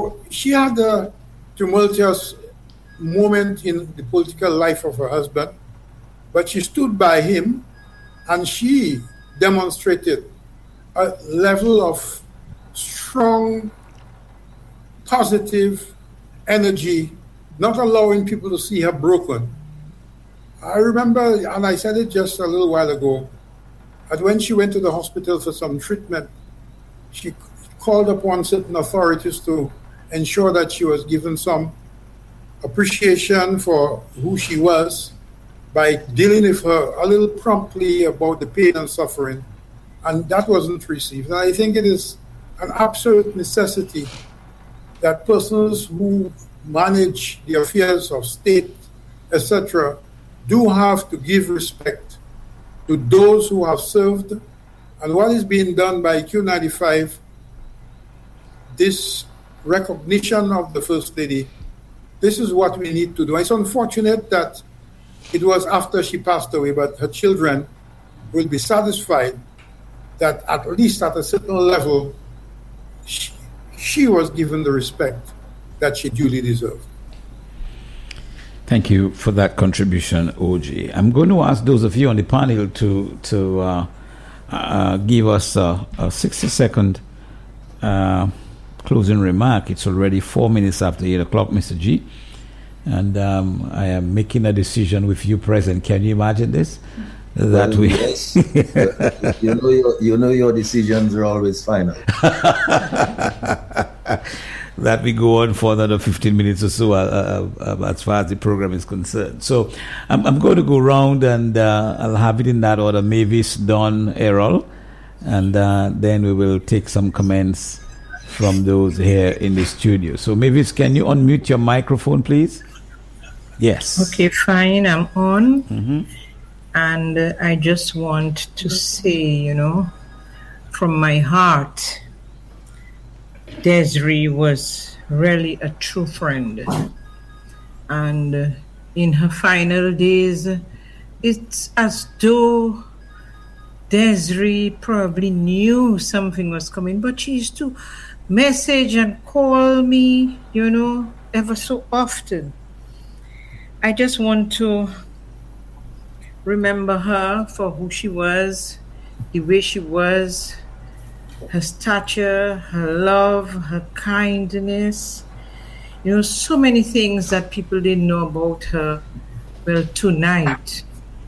she had a tumultuous moment in the political life of her husband, but she stood by him and she demonstrated a level of strong, positive energy, not allowing people to see her broken. I remember, and I said it just a little while ago, that when she went to the hospital for some treatment, she called upon certain authorities to ensure that she was given some appreciation for who she was by dealing with her a little promptly about the pain and suffering, and that wasn't received. And I think it is an absolute necessity that persons who manage the affairs of state, etc., do have to give respect to those who have served. And what is being done by Q95, this recognition of the First Lady, this is what we need to do. It's unfortunate that it was after she passed away, but her children will be satisfied that at least at a certain level, she was given the respect that she duly deserved. Thank you for that contribution, OG. I'm going to ask those of you on the panel to give us a 60-second closing remark. It's already 4 minutes after 8 o'clock, Mr. G. And I am making a decision with you present. Can you imagine this? That we yes. you know your decisions are always final. That we go on for another 15 minutes or so as far as the program is concerned. So I'm going to go round and I'll have it in that order: Mavis, Don, Errol, and then we will take some comments from those here in the studio. So Mavis, can you unmute your microphone, please? Yes. Okay, fine. I'm on. Mm-hmm. And I just want to say, from my heart, Desiree was really a true friend. And in her final days, it's as though Desiree probably knew something was coming, but she used to message and call me, ever so often. I just want to remember her for who she was, the way she was, her stature, her love, her kindness, so many things that people didn't know about her. Well, tonight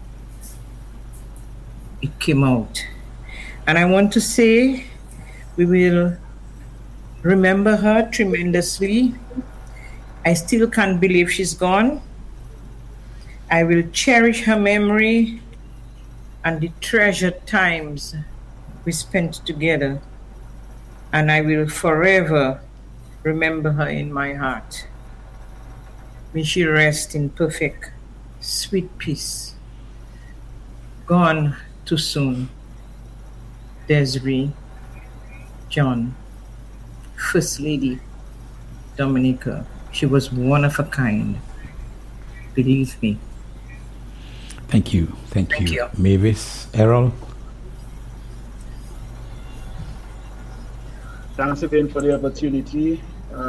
it came out. And I want to say we will remember her tremendously. I still can't believe she's gone. I will cherish her memory and the treasured times we spent together, and I will forever remember her in my heart. May she rest in perfect, sweet peace. Gone too soon. Desiree John, First Lady Dominica. She was one of a kind. Believe me. Thank you. Thank you. Mavis, Errol. Thanks again for the opportunity.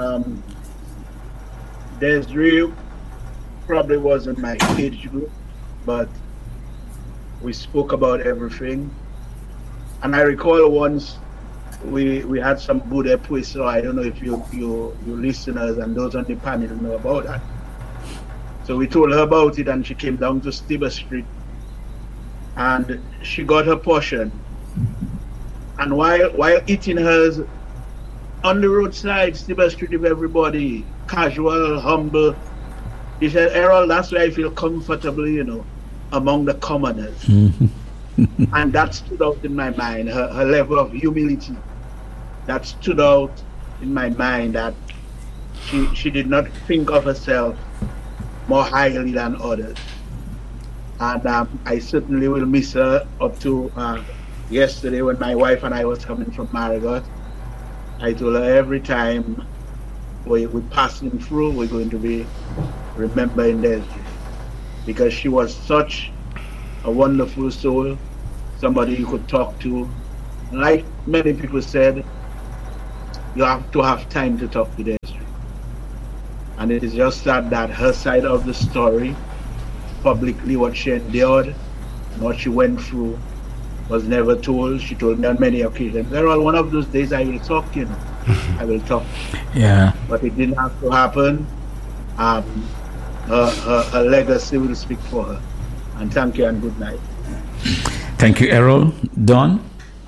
Desiree probably wasn't my age group, but we spoke about everything. And I recall once we had some Buddha quiz, so I don't know if you listeners and those on the panel know about that. So we told her about it, and she came down to Stibber Street, and she got her portion. And while eating hers on the roadside, Stibber Street, with everybody casual, humble, she said, "Errol, that's why I feel comfortable, among the commoners." And that stood out in my mind, her level of humility. That stood out in my mind, that she did not think of herself more highly than others. And I certainly will miss her. Up to yesterday, when my wife and I was coming from Marigot, I told her every time we're passing through, we're going to be remembering Desiree, because she was such a wonderful soul, somebody you could talk to. Like many people said, you have to have time to talk to Desiree. And it is just that her side of the story, publicly what she endured, what she went through, was never told. She told me on many occasions, Errol, one of those days I will talk, I will talk. Yeah. But it didn't have to happen. Her legacy will speak for her. And thank you and good night. Thank you, Errol. Don?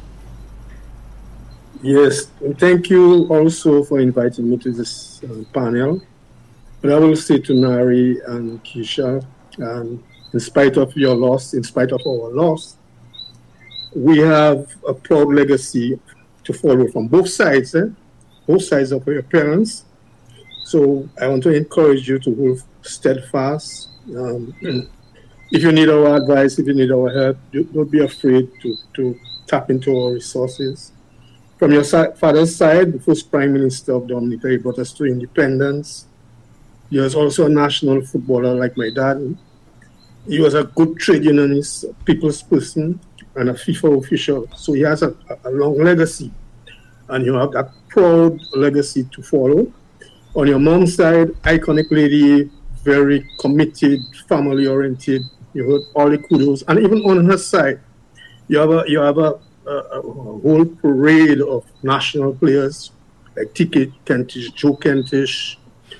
Yes, and thank you also for inviting me to this panel. But I will say to Nari and Keisha, in spite of your loss, in spite of our loss, we have a proud legacy to follow from both sides of your parents. So I want to encourage you to hold steadfast. If you need our advice, if you need our help, don't be afraid to tap into our resources. From your father's side, the first Prime Minister of Dominica, he brought us to independence. He was also a national footballer like my dad. He was a good trade unionist, a people's person, and a FIFA official. So he has a long legacy. And you have that proud legacy to follow. On your mom's side, iconic lady, very committed, family-oriented. You heard all the kudos. And even on her side, you have a whole parade of national players like TK Kentish, Joe Kentish,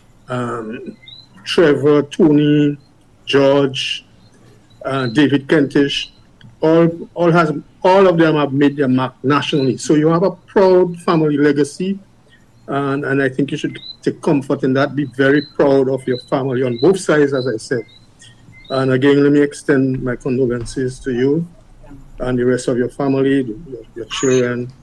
Trevor, Tony, George, David Kentish. All of them have made their mark nationally. So you have a proud family legacy, and I think you should take comfort in that. Be very proud of your family on both sides, as I said. And again, let me extend my condolences to you and the rest of your family, your children.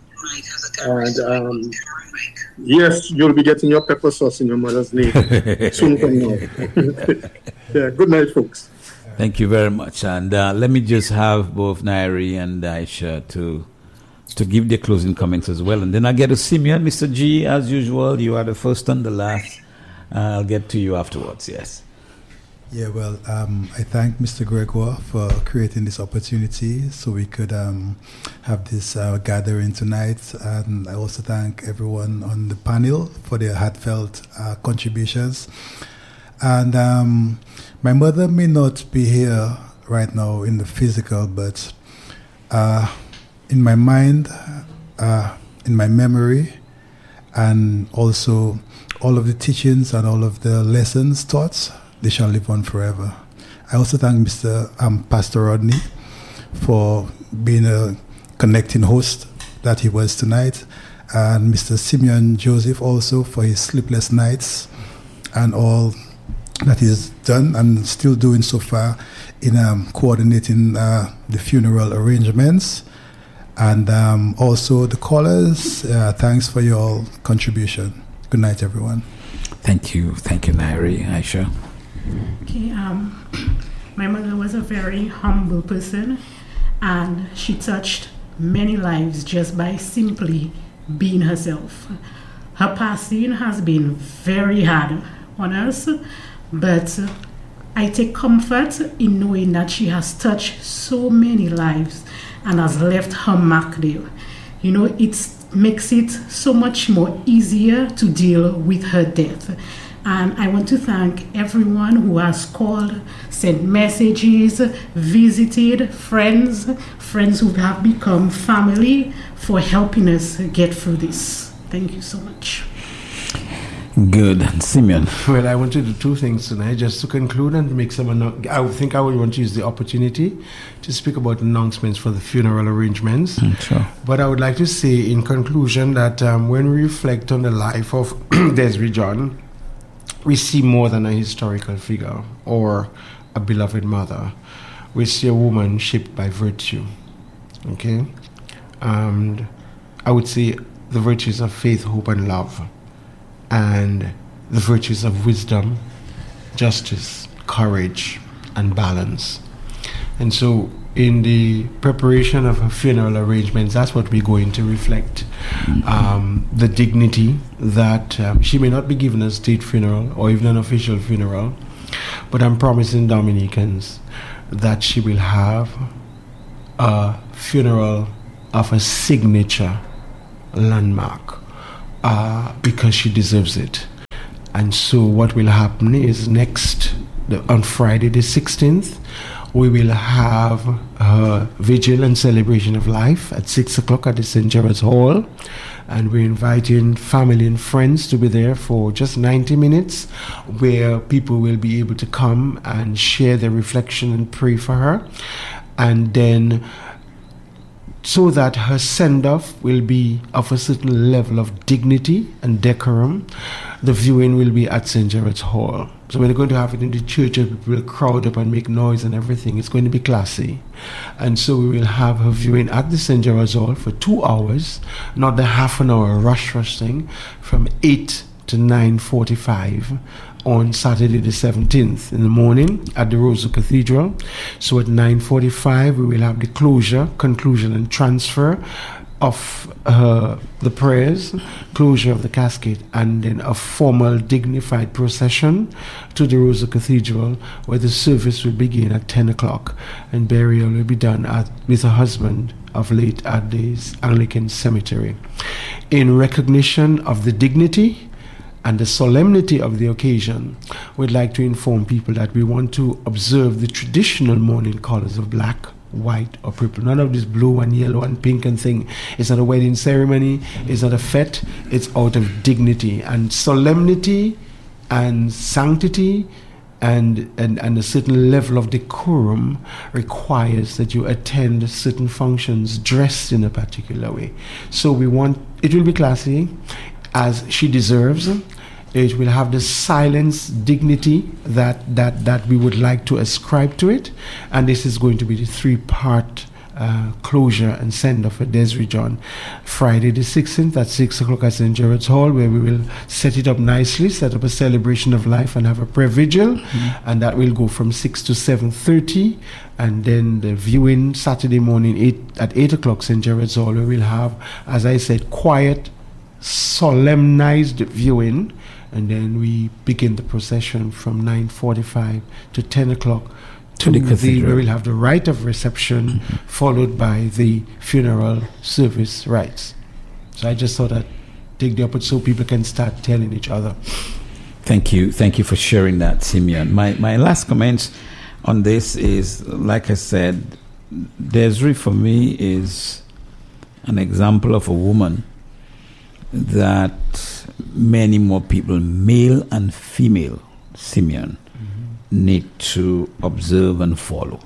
And yes, you'll be getting your pepper sauce in your mother's name soon from now. Yeah, good night, folks. Thank you very much. And let me just have both Nairi and Aisha to give their closing comments as well. And then I'll get to Simeon. Mr. G, as usual, you are the first and the last. I'll get to you afterwards, yes. Yeah, well, I thank Mr. Gregoire for creating this opportunity so we could have this gathering tonight. And I also thank everyone on the panel for their heartfelt contributions. And my mother may not be here right now in the physical, but in my mind, in my memory, and also all of the teachings and all of the lessons taught, they shall live on forever. I also thank Mr. Pastor Rodney for being a connecting host that he was tonight, and Mr. Simeon Joseph also for his sleepless nights and all that he's done and still doing so far in coordinating the funeral arrangements. And also the callers, thanks for your contribution. Good night, everyone. Thank you, Nairi. Aisha? Okay, my mother was a very humble person, and she touched many lives just by simply being herself. Her passing has been very hard on us, but I take comfort in knowing that she has touched so many lives and has left her mark there. You know, it makes it so much more easier to deal with her death. And I want to thank everyone who has called, sent messages, visited, friends who have become family, for helping us get through this. Thank you so much. Good. And Simeon? Well, I want to do two things tonight, just to conclude and make some I think I would want to use the opportunity to speak about announcements for the funeral arrangements. Sure. But I would like to say in conclusion that when we reflect on the life of Desiree John, we see more than a historical figure or a beloved mother. We see a woman shaped by virtue. Okay? And I would say the virtues of faith, hope, and love, and the virtues of wisdom, justice, courage, and balance. And so in the preparation of her funeral arrangements, that's what we're going to reflect. The dignity that she may not be given a state funeral or even an official funeral, but I'm promising Dominicans that she will have a funeral of a signature landmark because she deserves it. And so what will happen is on Friday the 16th, we will have a vigil and celebration of life at 6 o'clock at the St. Gerard's Hall. And we're inviting family and friends to be there for just 90 minutes, where people will be able to come and share their reflection and pray for her. And then, so that her send-off will be of a certain level of dignity and decorum, the viewing will be at St. Gerard's Hall. So we're going to have it in the church, and people will crowd up and make noise and everything. It's going to be classy. And so we will have her viewing at the St. Gerard's Hall for 2 hours, not the half an hour rush thing, from 8 to 9:45 on Saturday the 17th in the morning at the Roseau Cathedral. So at 9:45 we will have the conclusion and transfer of the prayers, closure of the casket, and then a formal dignified procession to the Roseau Cathedral, where the service will begin at 10 o'clock and burial will be done with her husband of late at the Anglican Cemetery. In recognition of the dignity and the solemnity of the occasion, we'd like to inform people that we want to observe the traditional mourning colors of black, white or purple. None of this blue and yellow and pink and thing. It's not a wedding ceremony, it's not a fete, it's out of dignity and solemnity and sanctity, and a certain level of decorum requires that you attend certain functions dressed in a particular way. So it will be classy, as she deserves. It will have the silence, dignity that we would like to ascribe to it. And this is going to be the 3-part closure and send-off for Desiree John. Friday the 16th at 6 o'clock at St. Gerard's Hall, where we will set it up nicely, set up a celebration of life and have a prayer vigil. And that will go from 6 to 7:30. And then the viewing Saturday morning at 8 o'clock St. Gerard's Hall, where we'll have, as I said, quiet, solemnized viewing. And then we begin the procession from 9:45 to 10 o'clock to the cathedral, where we'll have the rite of reception, followed by the funeral service rites. So I just thought I'd take the opportunity so people can start telling each other. Thank you for sharing that, Simeon. My last comments on this is, like I said, Desiree for me is an example of a woman that many more people, male and female, Simeon, need to observe and follow.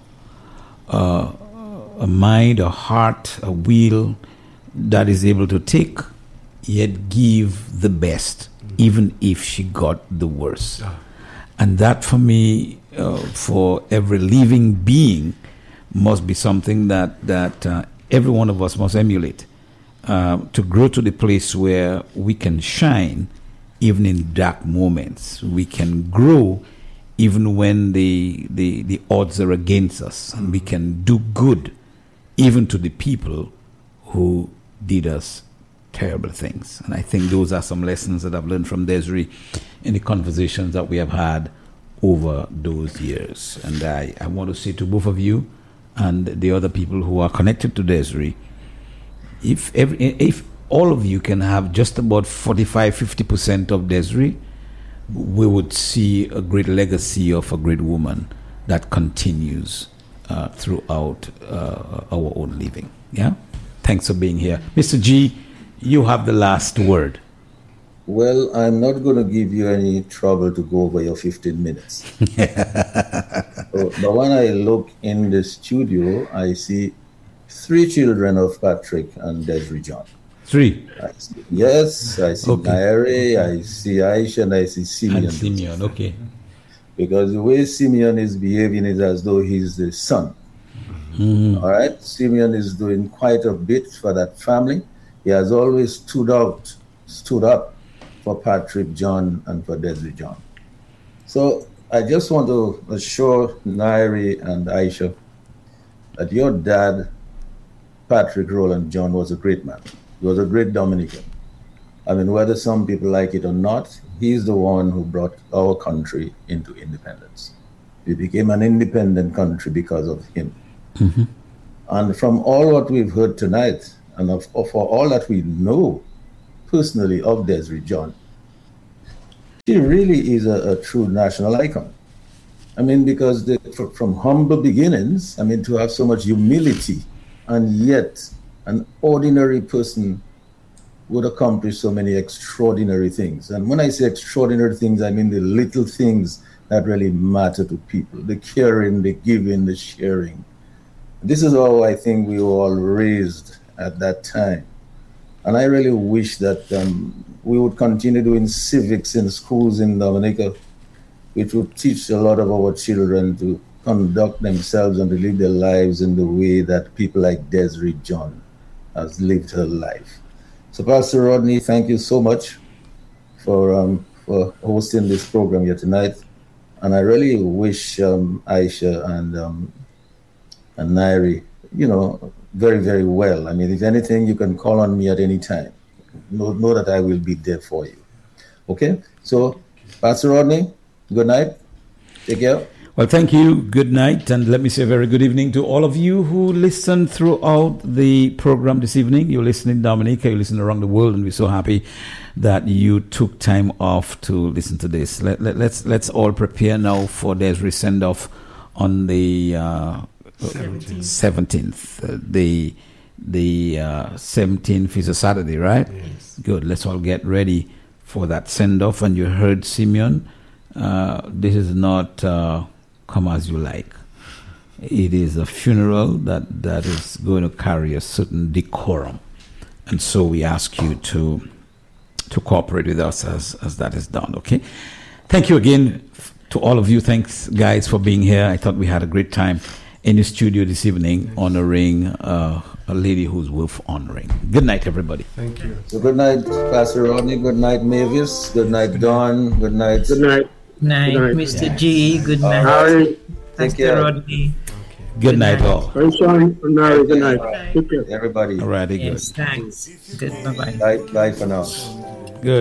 A mind, a heart, a will that is able to take yet give the best, even if she got the worst. And that for me, for every living being, must be something that every one of us must emulate. To grow to the place where we can shine even in dark moments. We can grow even when the odds are against us, and we can do good even to the people who did us terrible things. And I think those are some lessons that I've learned from Desiree in the conversations that we have had over those years. And I want to say to both of you and the other people who are connected to Desiree, if all of you can have just about 45-50% of Desiree, we would see a great legacy of a great woman that continues throughout our own living. Yeah? Thanks for being here. Mr. G, you have the last word. Well, I'm not going to give you any trouble to go over your 15 minutes. But when I look in the studio, I see 3 children of Patrick and Desiree John. 3? Yes, I see Nairi, I see Aisha, and I see Simeon. And Simeon, okay. Because the way Simeon is behaving is as though he's the son. All right? Simeon is doing quite a bit for that family. He has always stood up for Patrick John and for Desiree John. So I just want to assure Nairi and Aisha that your dad, Patrick Roland John, was a great man. He was a great Dominican. I mean, whether some people like it or not, he's the one who brought our country into independence. We became an independent country because of him. And from all what we've heard tonight, and for all that we know personally of Desiree John, she really is a true national icon. I mean, because from humble beginnings, I mean, to have so much humility, and yet an ordinary person would accomplish so many extraordinary things. And when I say extraordinary things, I mean the little things that really matter to people, the caring, the giving, the sharing. This is how I think we were all raised at that time. And I really wish that we would continue doing civics in schools in Dominica, which would teach a lot of our children to conduct themselves and to live their lives in the way that people like Desiree John has lived her life. So Pastor Rodney, thank you so much for hosting this program here tonight. And I really wish Aisha and Nairi, very, very well. I mean, if anything, you can call on me at any time. Know that I will be there for you. Okay? So, Pastor Rodney, good night. Take care. Well, thank you. Good night. And let me say a very good evening to all of you who listened throughout the program this evening. You listen in Dominica, you listen around the world, and we're so happy that you took time off to listen to this. Let's all prepare now for Desiree send-off on the 17th. The 17th is a Saturday, right? Yes. Good. Let's all get ready for that send-off. And you heard Simeon. This is not come as you like. It is a funeral that is going to carry a certain decorum. And so we ask you to cooperate with us as that is done, okay? Thank you again to all of you. Thanks, guys, for being here. I thought we had a great time in the studio this evening honoring a lady who's worth honoring. Good night, everybody. Thank you. So good night, Pastor Rodney. Good night, Mavis. Good night, Don. Good night. Good night. Night, Good night. Mr. G. Good night, Harry. Take Pastor care. Rodney. Good night, all. Very sorry. Good night. Good night. Take care. Everybody. All righty, Yes, good. thanks. Good, bye-bye. Bye for now.